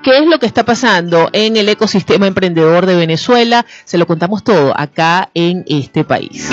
qué es lo que está pasando en el ecosistema emprendedor de Venezuela. Se lo contamos todo acá en este país.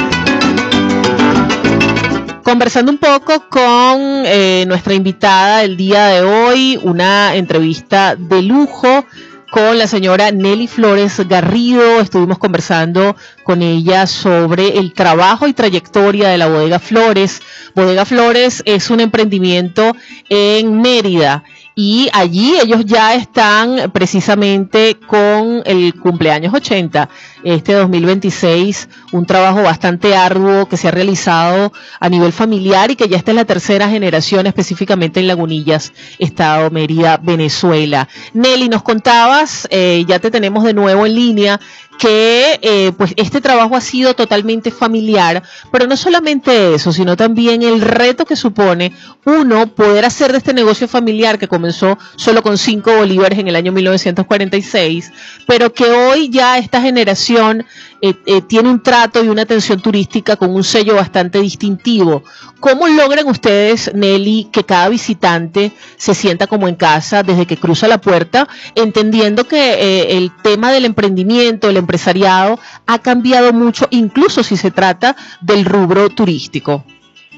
Conversando un poco con nuestra invitada del día de hoy, una entrevista de lujo con la señora Nelly Flores Garrido. Estuvimos conversando con ella sobre el trabajo y trayectoria de la Bodega Flores. Bodega Flores es un emprendimiento en Mérida y allí ellos ya están precisamente con el cumpleaños 80, este 2026, un trabajo bastante arduo que se ha realizado a nivel familiar y que ya está en la tercera generación, específicamente en Lagunillas, Estado Mérida, Venezuela. Nelly, nos contabas, ya te tenemos de nuevo en línea, que pues este trabajo ha sido totalmente familiar, pero no solamente eso, sino también el reto que supone uno poder hacer de este negocio familiar que comenzó solo con 5 bolívares en el año 1946, pero que hoy ya esta generación tiene un trato y una atención turística con un sello bastante distintivo. ¿Cómo logran ustedes, Nelly, que cada visitante se sienta como en casa desde que cruza la puerta, entendiendo que el tema del emprendimiento, el empresariado, ha cambiado mucho, incluso si se trata del rubro turístico?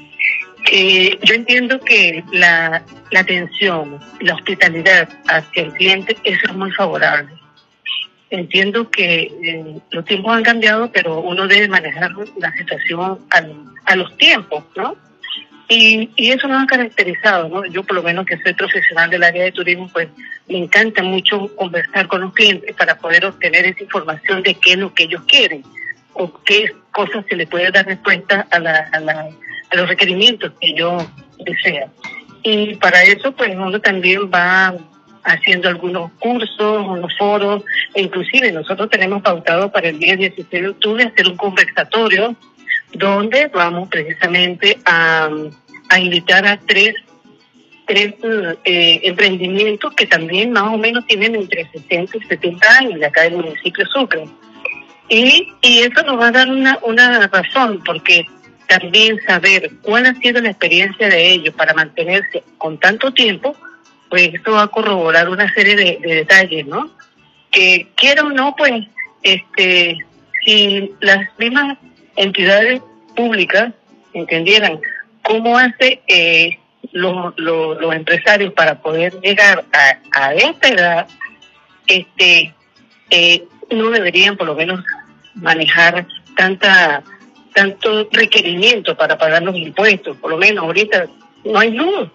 Yo entiendo que la atención, la hospitalidad hacia el cliente, eso es muy favorable. Entiendo que los tiempos han cambiado, pero uno debe manejar la situación a los tiempos, ¿no? Y eso nos ha caracterizado, ¿no? Yo, por lo menos, que soy profesional del área de turismo, pues me encanta mucho conversar con los clientes para poder obtener esa información de qué es lo que ellos quieren o qué cosas se les puede dar respuesta a los requerimientos que ellos desean. Y para eso, pues uno también va haciendo algunos cursos, unos foros, e inclusive nosotros tenemos pautado para el día 16 de octubre hacer un conversatorio donde vamos precisamente a invitar a tres emprendimientos que también más o menos tienen entre 60 y 70 años de acá del municipio de Sucre. Y eso nos va a dar una razón, porque también saber cuál ha sido la experiencia de ellos para mantenerse con tanto tiempo, pues esto va a corroborar una serie de detalles, ¿no? Que quiera o no, pues, si las mismas entidades públicas entendieran cómo hace los empresarios para poder llegar a esta edad, no deberían por lo menos manejar tanto requerimiento para pagar los impuestos. Por lo menos ahorita no hay luz.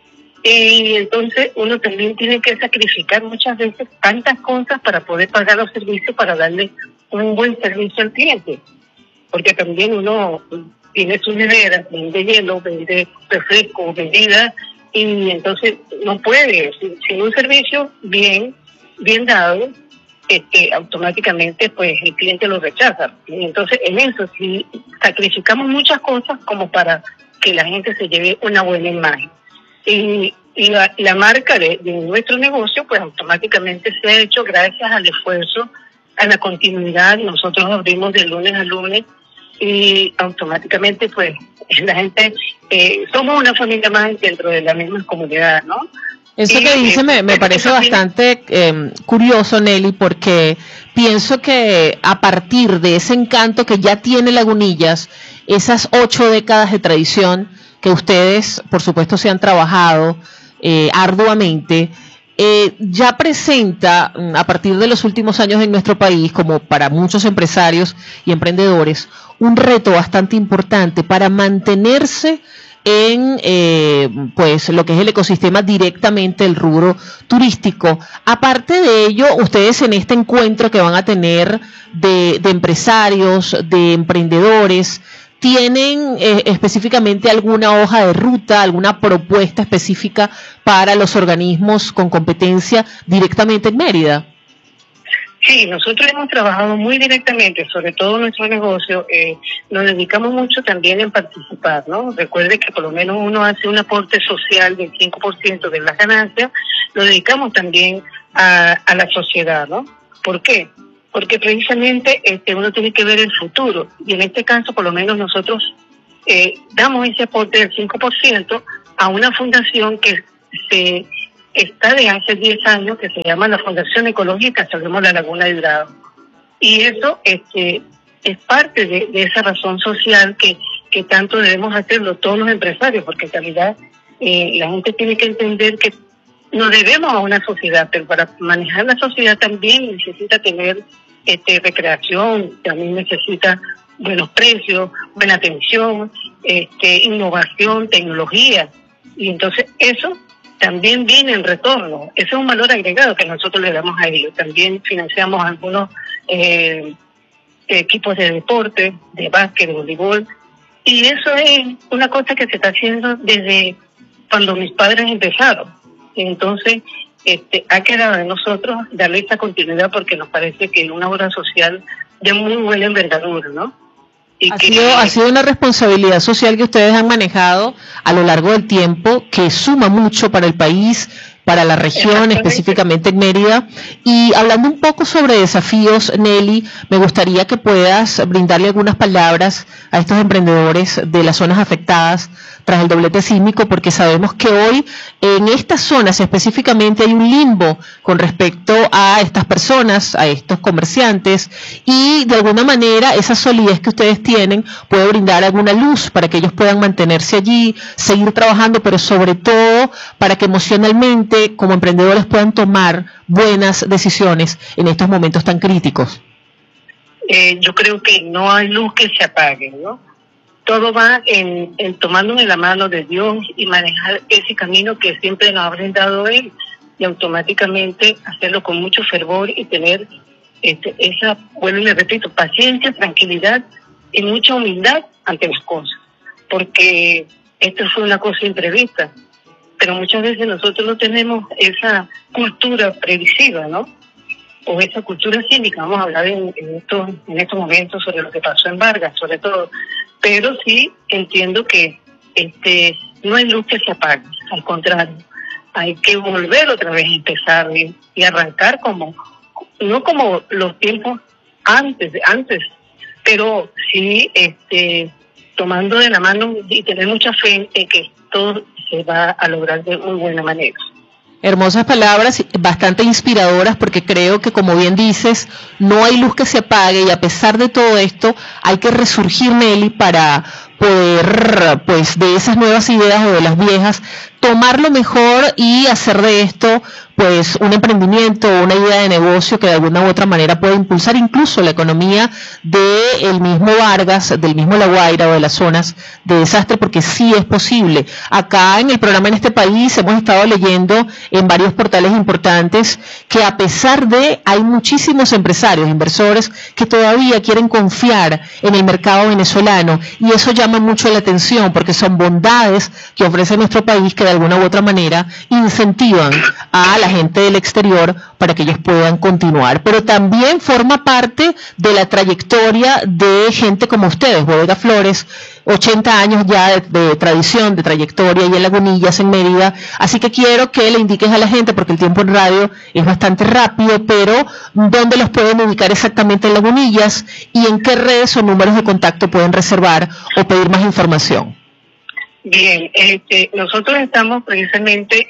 Y entonces uno también tiene que sacrificar muchas veces tantas cosas para poder pagar los servicios, para darle un buen servicio al cliente. Porque también uno tiene sus neveras, vende hielo, vende refresco, bebidas, y entonces no puede, sin un servicio bien dado, automáticamente pues el cliente lo rechaza. Y entonces en eso sí sacrificamos muchas cosas como para que la gente se lleve una buena imagen. Y la marca de nuestro negocio pues automáticamente se ha hecho gracias al esfuerzo, a la continuidad. Nosotros abrimos de lunes a lunes y automáticamente pues la gente, somos una familia más dentro de la misma comunidad, ¿no? Eso que dice me parece bastante curioso, Nelly, porque pienso que a partir de ese encanto que ya tiene Lagunillas, esas 8 décadas de tradición que ustedes, por supuesto, se han trabajado arduamente, ya presenta, a partir de los últimos años en nuestro país, como para muchos empresarios y emprendedores, un reto bastante importante para mantenerse en pues lo que es el ecosistema directamente el rubro turístico. Aparte de ello, ustedes en este encuentro que van a tener de empresarios, de emprendedores, ¿tienen específicamente alguna hoja de ruta, alguna propuesta específica para los organismos con competencia directamente en Mérida? Sí, nosotros hemos trabajado muy directamente, sobre todo nuestro negocio, nos dedicamos mucho también en participar, ¿no? Recuerde que por lo menos uno hace un aporte social del 5% de las ganancias, lo dedicamos también a la sociedad, ¿no? ¿Por qué? Porque precisamente uno tiene que ver el futuro, y en este caso por lo menos nosotros damos ese aporte del 5% a una fundación que se está de hace 10 años, que se llama la Fundación Ecológica Salvemos la Laguna de Dorado. Y eso es parte de esa razón social que tanto debemos hacerlo todos los empresarios, porque en realidad la gente tiene que entender que nos debemos a una sociedad, pero para manejar la sociedad también necesita tener recreación, también necesita buenos precios, buena atención, innovación, tecnología, y entonces eso también viene en retorno. Ese es un valor agregado que nosotros le damos a ellos. También financiamos algunos equipos de deporte, de básquet, de voleibol, y eso es una cosa que se está haciendo desde cuando mis padres empezaron. Entonces, ha quedado de nosotros darle esta continuidad porque nos parece que es una obra social de muy buena envergadura, ¿no? Y ha sido una responsabilidad social que ustedes han manejado a lo largo del tiempo, que suma mucho para el país, para la región, específicamente en Mérida. Y hablando un poco sobre desafíos, Nelly, me gustaría que puedas brindarle algunas palabras a estos emprendedores de las zonas afectadas tras el doblete sísmico, porque sabemos que hoy en estas zonas específicamente hay un limbo con respecto a estas personas, a estos comerciantes, y de alguna manera esa solidez que ustedes tienen puede brindar alguna luz para que ellos puedan mantenerse allí, seguir trabajando, pero sobre todo para que emocionalmente como emprendedores puedan tomar buenas decisiones en estos momentos tan críticos. Yo creo que no hay luz que se apague, ¿no? Todo va en tomándome la mano de Dios y manejar ese camino que siempre nos ha brindado Él, y automáticamente hacerlo con mucho fervor y tener esa, bueno, y le repito, paciencia, tranquilidad y mucha humildad ante las cosas, porque esto fue una cosa imprevista, pero muchas veces nosotros no tenemos esa cultura previsiva, ¿no? O esa cultura cínica. Vamos a hablar en estos momentos sobre lo que pasó en Vargas, sobre todo. Pero sí entiendo que no hay luz que se apague, al contrario, hay que volver otra vez a empezar y arrancar no como los tiempos antes, pero sí tomando de la mano y tener mucha fe en que todo se va a lograr de muy buena manera. Hermosas palabras, bastante inspiradoras, porque creo que, como bien dices, no hay luz que se apague, y a pesar de todo esto hay que resurgir, Nelly, para poder, pues, de esas nuevas ideas o de las viejas, tomar lo mejor y hacer de esto, pues, un emprendimiento o una idea de negocio que de alguna u otra manera puede impulsar incluso la economía del mismo Vargas, del mismo La Guaira o de las zonas de desastre, porque sí es posible. Acá en el programa En este País hemos estado leyendo en varios portales importantes que, a pesar de, hay muchísimos empresarios, inversores que todavía quieren confiar en el mercado venezolano, y eso llama mucho la atención porque son bondades que ofrece nuestro país que de alguna u otra manera incentivan a la gente del exterior para que ellos puedan continuar, pero también forma parte de la trayectoria de gente como ustedes, Bodega Flores, 80 años ya de tradición, de trayectoria, y en Lagunillas, en Mérida. Así que quiero que le indiques a la gente, porque el tiempo en radio es bastante rápido, pero ¿dónde los pueden ubicar exactamente en Lagunillas y en qué redes o números de contacto pueden reservar o pedir más información? Bien, nosotros estamos precisamente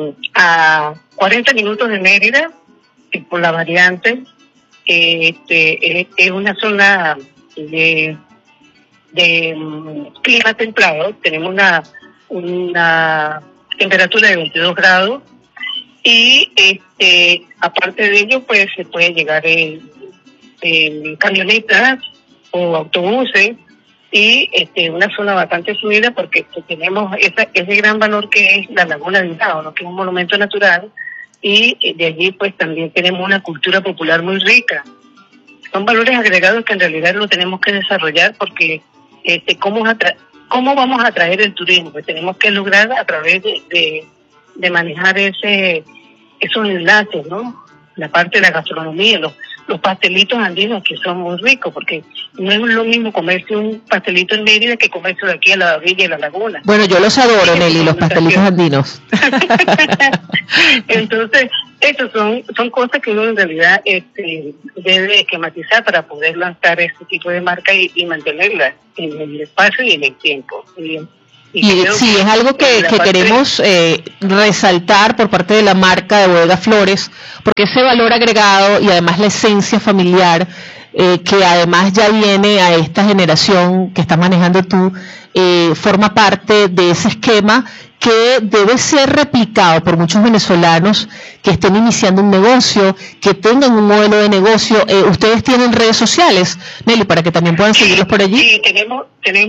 a 40 minutos de Mérida, por la variante. Es una zona de clima templado. Tenemos una temperatura de 22 grados y aparte de ello, pues se puede llegar en camionetas o autobuses, y una zona bastante fluida porque tenemos ese gran valor que es la Laguna de Dorado, ¿no? Que es un monumento natural, y de allí pues también tenemos una cultura popular muy rica. Son valores agregados que en realidad lo tenemos que desarrollar, porque ¿cómo vamos a atraer el turismo? Pues tenemos que lograr a través de manejar esos enlaces, ¿no? La parte de la gastronomía, los pastelitos andinos, que son muy ricos, porque no es lo mismo comerse un pastelito en Mérida que comerse de aquí a la orilla de la laguna. Bueno, yo los adoro, Nelly, los pastelitos andinos. Entonces, esas son cosas que uno en realidad debe esquematizar para poder lanzar este tipo de marca y mantenerla en el espacio y en el tiempo. Bien. Y sí, es algo que queremos resaltar por parte de la marca de Bodega Flores, porque ese valor agregado y además la esencia familiar, que además ya viene a esta generación que estás manejando tú, forma parte de ese esquema que debe ser replicado por muchos venezolanos que estén iniciando un negocio, que tengan un modelo de negocio. ¿Ustedes tienen redes sociales, Nelly, para que también puedan seguirlos por allí? Sí, tenemos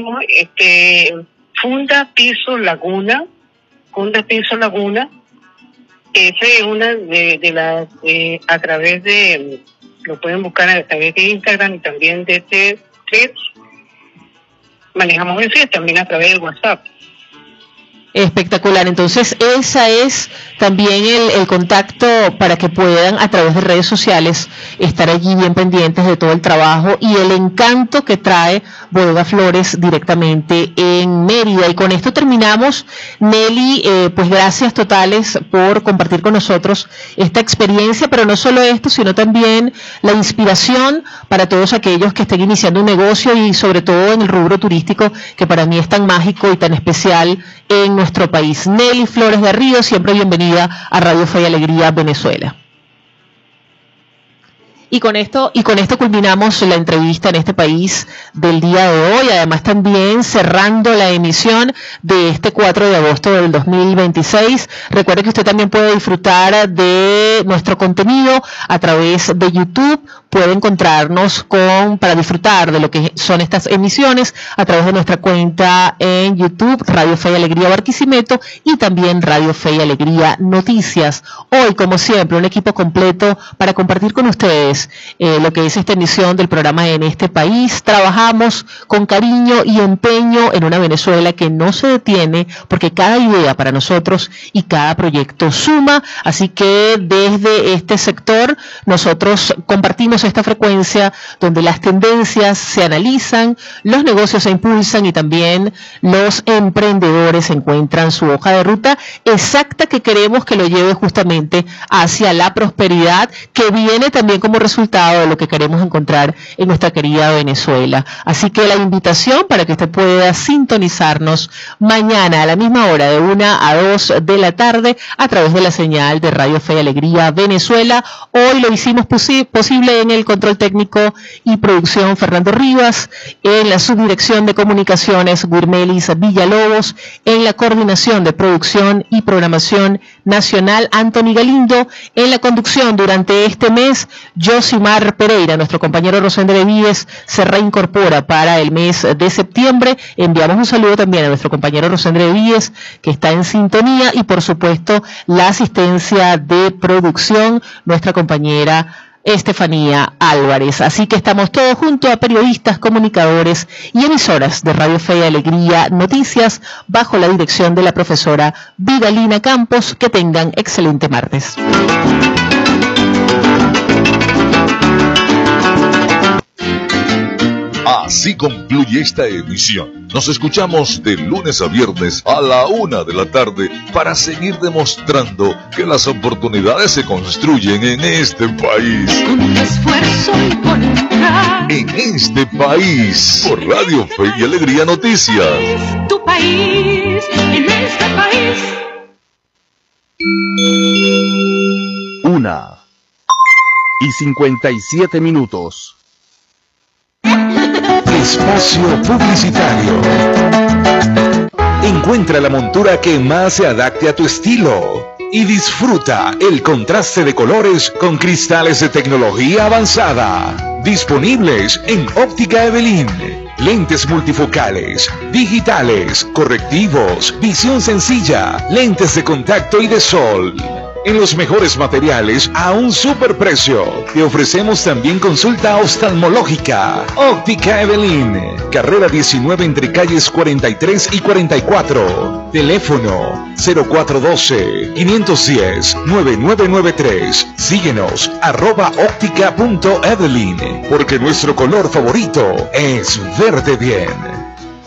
Funda Piso Laguna, esa es una de las, a través de, lo pueden buscar a través de Instagram y también de Threads. Manejamos eso también a través de WhatsApp. Espectacular, entonces esa es también el contacto para que puedan a través de redes sociales estar allí bien pendientes de todo el trabajo y el encanto que trae Bodega Flores directamente en Mérida. Y con esto terminamos, Nelly, pues gracias totales por compartir con nosotros esta experiencia, pero no solo esto, sino también la inspiración para todos aquellos que estén iniciando un negocio y sobre todo en el rubro turístico, que para mí es tan mágico y tan especial en nuestro país. Nelly Flores Garrido, siempre bienvenida a Radio Fe y Alegría Venezuela. Y con esto culminamos la entrevista en este país del día de hoy, además también cerrando la emisión de este 4 de agosto del 2026. Recuerde que usted también puede disfrutar de nuestro contenido a través de YouTube, puede encontrarnos para disfrutar de lo que son estas emisiones a través de nuestra cuenta en YouTube, Radio Fe y Alegría Barquisimeto, y también Radio Fe y Alegría Noticias. Hoy, como siempre, un equipo completo para compartir con ustedes lo que es esta emisión del programa En este país. Trabajamos con cariño y empeño en una Venezuela que no se detiene, porque cada idea para nosotros y cada proyecto suma. Así que desde este sector nosotros compartimos esta frecuencia donde las tendencias se analizan, los negocios se impulsan y también los emprendedores encuentran su hoja de ruta exacta que queremos que lo lleve justamente hacia la prosperidad, que viene también como resultado de lo que queremos encontrar en nuestra querida Venezuela. Así que la invitación para que usted pueda sintonizarnos mañana a la misma hora, de 1 a 2 de la tarde, a través de la señal de Radio Fe y Alegría Venezuela. Hoy lo hicimos posible en el control técnico y producción Fernando Rivas, en la subdirección de comunicaciones Guirmelis Villalobos, en la coordinación de producción y programación nacional Anthony Galindo, en la conducción durante este mes Josimar Pereira. Nuestro compañero Rosendo Bevíes se reincorpora para el mes de septiembre. Enviamos un saludo también a nuestro compañero Rosendo Bevíes, que está en sintonía, y por supuesto la asistencia de producción, nuestra compañera Estefanía Álvarez. Así que estamos todos junto a periodistas, comunicadores y emisoras de Radio Fe y Alegría Noticias, bajo la dirección de la profesora Vidalina Campos. Que tengan excelente martes. Así concluye esta emisión. Nos escuchamos de lunes a viernes a la 1 de la tarde para seguir demostrando que las oportunidades se construyen en este país. Con esfuerzo y voluntad. En este país, por Radio Fe y Alegría Noticias. Es tu país, en este país. 1:57. Espacio publicitario. Encuentra la montura que más se adapte a tu estilo y disfruta el contraste de colores con cristales de tecnología avanzada. Disponibles en Óptica Evelyn. Lentes multifocales, digitales, correctivos, visión sencilla, lentes de contacto y de sol. En los mejores materiales a un superprecio. Te ofrecemos también consulta oftalmológica. Óptica Evelyn, carrera 19 entre calles 43 y 44. Teléfono 0412-510-9993. Síguenos @óptica.evelyn, porque nuestro color favorito es verde bien.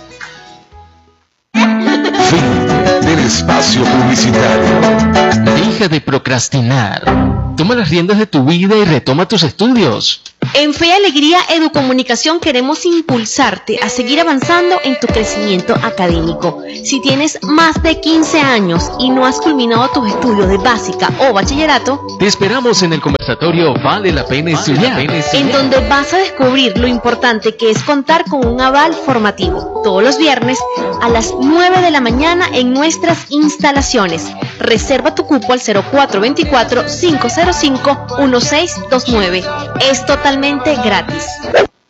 Fin del espacio publicitario. Deja de procrastinar. Toma las riendas de tu vida y retoma tus estudios. En Fe y Alegría Educomunicación queremos impulsarte a seguir avanzando en tu crecimiento académico. Si tienes más de 15 años y no has culminado tus estudios de básica o bachillerato, te esperamos en el conversatorio Vale la Pena Estudiar, en donde vas a descubrir lo importante que es contar con un aval formativo. Todos los viernes a las 9 de la mañana en nuestras instalaciones. Reserva tu cupo al 0424-505-1629. Es totalmente gratis.